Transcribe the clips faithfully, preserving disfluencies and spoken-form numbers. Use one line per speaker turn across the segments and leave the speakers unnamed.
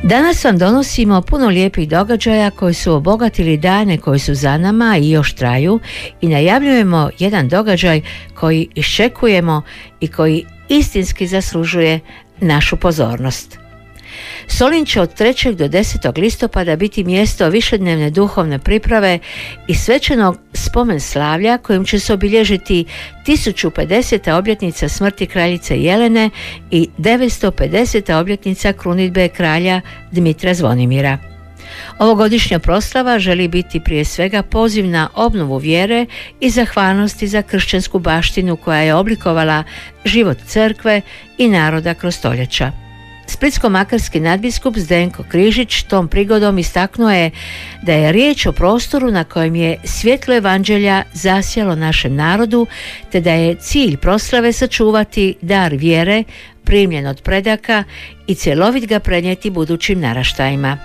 Danas vam donosimo puno lijepih događaja koji su obogatili dane koji su za nama i još traju i najavljujemo jedan događaj koji iščekujemo i koji istinski zaslužuje našu pozornost. Solin će od trećeg do desetog listopada biti mjesto višednevne duhovne priprave i svečanog spomen slavlja kojim će se obilježiti tisuću pedeseta obljetnica smrti kraljice Jelene i devetsto pedeseta obljetnica krunidbe kralja Dmitra Zvonimira. Ovogodišnja proslava želi biti prije svega poziv na obnovu vjere i zahvalnosti za kršćansku baštinu koja je oblikovala život crkve i naroda kroz stoljeća. Splitsko-makarski nadbiskup Zdenko Križić tom prigodom istaknuo je da je riječ o prostoru na kojem je svjetlo evanđelja zasjalo našem narodu, te da je cilj proslave sačuvati dar vjere primljen od predaka i cjelovit ga prenijeti budućim naraštajima.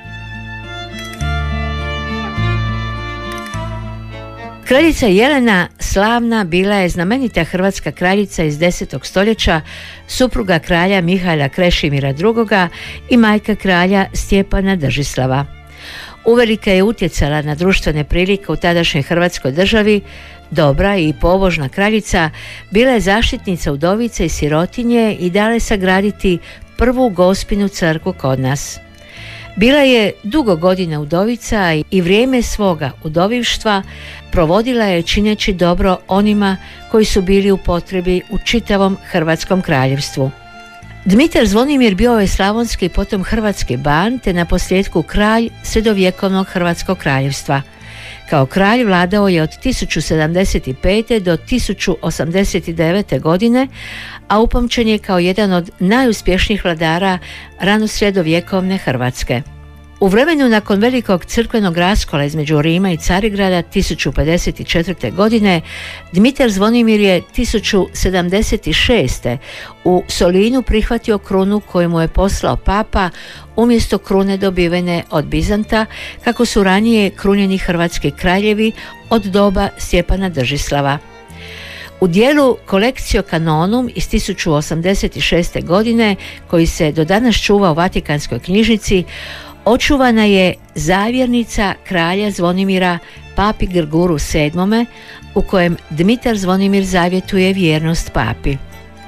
Kraljica Jelena slavna bila je znamenita hrvatska kraljica iz desetog stoljeća, supruga kralja Mihaila Krešimira drugoga i majka kralja Stjepana Držislava. Uvelike je utjecala na društvene prilike u tadašnjoj Hrvatskoj državi. Dobra i pobožna kraljica bila je zaštitnica udovice i sirotinje i dala je sagraditi prvu gospinu crkvu kod nas. Bila je dugo godina udovica i vrijeme svoga udovivštva provodila je čineći dobro onima koji su bili u potrebi u čitavom Hrvatskom kraljevstvu. Dmitar Zvonimir bio je slavonski potom hrvatski ban, te naposljetku kralj sredovjekovnog Hrvatskog kraljevstva. Kao kralj vladao je od tisuću sedamdeset pete do tisuću osamdeset devete godine, a upamćen je kao jedan od najuspješnijih vladara ranosredovjekovne Hrvatske. U vremenu nakon velikog crkvenog raskola između Rima i Carigrada tisuću pedeset četvrte. godine Dmitar Zvonimir je tisuću sedamdeset šeste. u Solinu prihvatio krunu koju mu je poslao papa umjesto krune dobivene od Bizanta, kako su ranije krunjeni hrvatski kraljevi od doba Stjepana Držislava. U dijelu Collectio Canonum iz tisuću osamdeset šeste. godine, koji se do danas čuva u Vatikanskoj knjižnici, očuvana je zavjernica kralja Zvonimira papi Grguru sedmome. u kojem Dmitar Zvonimir zavjetuje vjernost papi.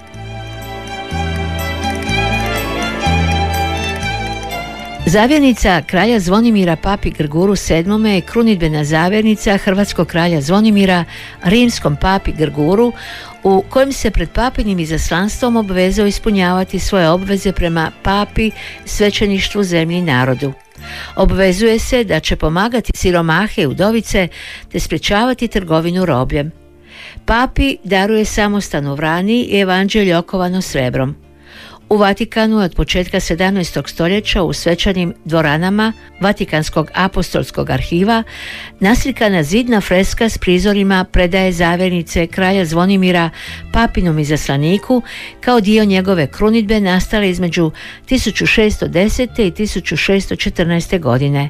Zavjernica kralja Zvonimira papi Grguru sedmome. je krunidbena zavjernica hrvatskog kralja Zvonimira rimskom papi Grguru, u kojem se pred papinim izaslanstvom obvezao ispunjavati svoje obveze prema papi, svećeništvu, zemlji i narodu. Obvezuje se da će pomagati siromahe i udovice te sprječavati trgovinu robljem. Papi daruje samostan u Vrani i evanđelje okovano srebrom. U Vatikanu je od početka sedamnaestog stoljeća u svečanim dvoranama Vatikanskog apostolskog arhiva naslikana zidna freska s prizorima predaje zavjernice kralja Zvonimira papinom izaslaniku kao dio njegove krunidbe nastale između tisuću šesto desete. i tisuću šesto četrnaeste. godine.